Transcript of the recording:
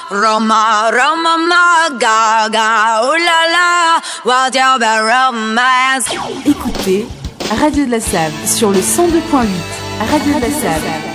Roma, Roma, ma, gaga, oh là là, what your romance. Écoutez Radio de la Save sur le 102.8. Radio de la Save.